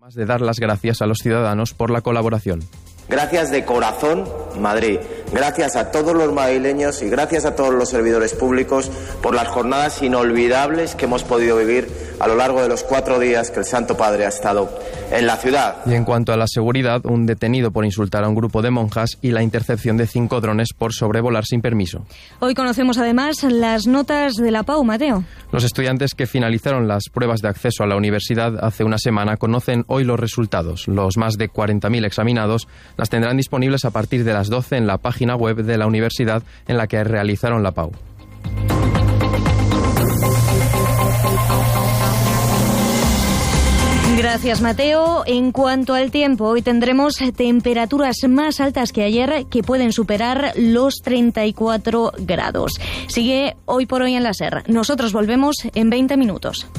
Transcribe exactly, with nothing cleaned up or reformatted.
De dar las gracias a los ciudadanos por la colaboración. Gracias de corazón, Madrid. Gracias a todos los madrileños y gracias a todos los servidores públicos por las jornadas inolvidables que hemos podido vivir a lo largo de los cuatro días que el Santo Padre ha estado en la ciudad. Y en cuanto a la seguridad, un detenido por insultar a un grupo de monjas y la intercepción de cinco drones por sobrevolar sin permiso. Hoy conocemos además las notas de la Pau, Mateo. Los estudiantes que finalizaron las pruebas de acceso a la universidad hace una semana conocen hoy los resultados. Los más de cuarenta mil examinados las tendrán disponibles a partir de las doce en la página web de la universidad en la que realizaron la Pau. Gracias, Mateo. En cuanto al tiempo, hoy tendremos temperaturas más altas que ayer que pueden superar los treinta y cuatro grados. Sigue Hoy por Hoy en la SER. Nosotros volvemos en veinte minutos.